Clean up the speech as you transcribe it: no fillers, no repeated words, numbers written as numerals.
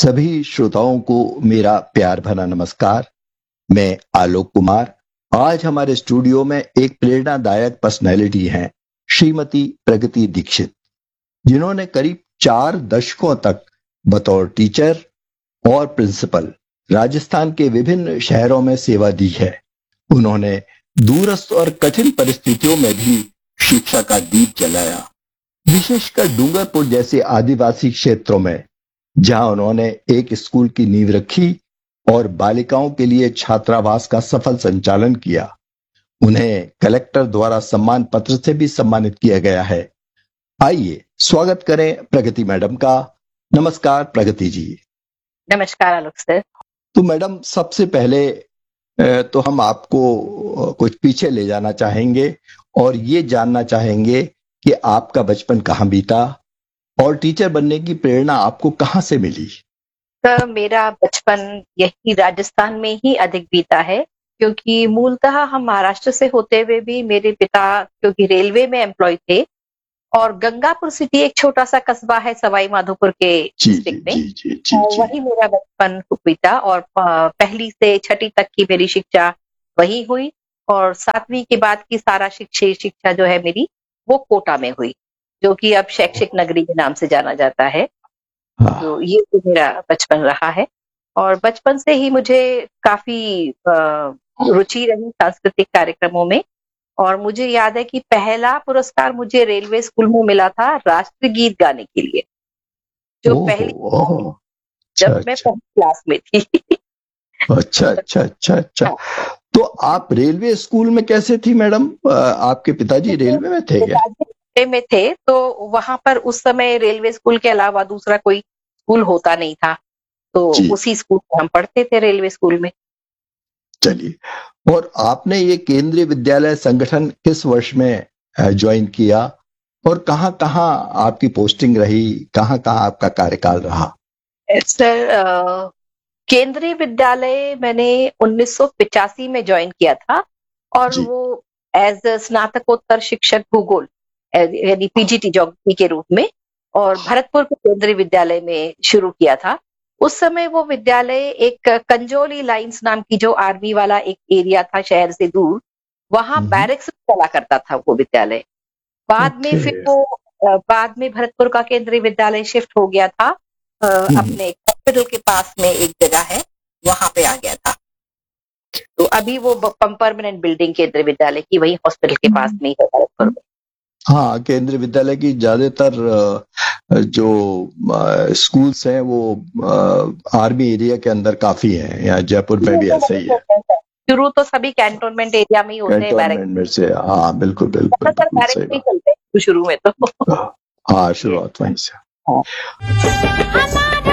सभी श्रोताओं को मेरा प्यार भरा नमस्कार। मैं आलोक कुमार। आज हमारे स्टूडियो में एक प्रेरणादायक पर्सनैलिटी हैं श्रीमती प्रगति दीक्षित, जिन्होंने करीब 4 दशकों तक बतौर टीचर और प्रिंसिपल राजस्थान के विभिन्न शहरों में सेवा दी है। उन्होंने दूरस्थ और कठिन परिस्थितियों में भी शिक्षा का दीप जलाया, विशेषकर डूंगरपुर जैसे आदिवासी क्षेत्रों में, जहां उन्होंने एक स्कूल की नींव रखी और बालिकाओं के लिए छात्रावास का सफल संचालन किया। उन्हें कलेक्टर द्वारा सम्मान पत्र से भी सम्मानित किया गया है। आइए स्वागत करें प्रगति मैडम का। नमस्कार प्रगति जी। नमस्कार आलोक सर। तो मैडम, सबसे पहले तो हम आपको कुछ पीछे ले जाना चाहेंगे और ये जानना चाहेंगे कि आपका बचपन कहाँ बीता और टीचर बनने की प्रेरणा आपको कहाँ से मिली? तो मेरा बचपन यही राजस्थान में ही अधिक बीता है, क्योंकि मूलतः हम महाराष्ट्र से होते हुए भी मेरे पिता क्योंकि रेलवे में एम्प्लॉय थे और गंगापुर सिटी एक छोटा सा कस्बा है सवाई माधोपुर के डिस्ट्रिक्ट में, वही मेरा बचपन बीता और पहली से छठी तक की मेरी शिक्षा वही हुई और 7वीं के बाद की सारा शिक्षा जो है मेरी वो कोटा में हुई, जो कि अब शैक्षिक नगरी के नाम से जाना जाता है। तो ये तो मेरा बचपन रहा है और बचपन से ही मुझे काफी रुचि रही सांस्कृतिक कार्यक्रमों में। और मुझे याद है कि पहला पुरस्कार मुझे रेलवे स्कूल में मिला था राष्ट्रगीत गाने के लिए, जो पहली जब मैं पहली क्लास में थी। अच्छा। तो आप रेलवे स्कूल में कैसे थी मैडम? आपके पिताजी रेलवे में थे क्या? में थे, तो वहां पर उस समय रेलवे स्कूल के अलावा दूसरा कोई स्कूल होता नहीं था, तो उसी स्कूल में हम पढ़ते थे, रेलवे स्कूल में। चलिए, और आपने ये केंद्रीय विद्यालय संगठन किस वर्ष में ज्वाइन किया और कहाँ आपकी पोस्टिंग रही, कहाँ आपका कार्यकाल रहा? सर, केंद्रीय विद्यालय मैंने 1985 में ज्वाइन किया था और वो एज स्नातकोत्तर शिक्षक भूगोल यानी पीजीटी ज्योग्राफी के रूप में, और भरतपुर के केंद्रीय विद्यालय में शुरू किया था। उस समय वो विद्यालय एक कंजोली लाइंस नाम की जो आर्मी वाला एक एरिया था शहर से दूर, वहां बैरक्स चला करता था वो विद्यालय। बाद में फिर वो बाद में भरतपुर का केंद्रीय विद्यालय शिफ्ट हो गया था, अपने हॉस्पिटल के पास में एक जगह है वहां पे आ गया था। तो अभी वो परमानेंट बिल्डिंग केंद्रीय विद्यालय की वही हॉस्पिटल के पास में ही है भरतपुर में। हाँ, केंद्रीय विद्यालय की ज्यादातर जो स्कूल्स हैं वो आर्मी एरिया के अंदर काफी हैं। यहाँ जयपुर में भी ऐसे ही है। शुरू तो सभी कैंटोनमेंट एरिया में ही होते हैं, कैंटोनमेंट में से। हाँ बिल्कुल सही चलते हैं शुरू में तो। हाँ, शुरुआत वहीं से।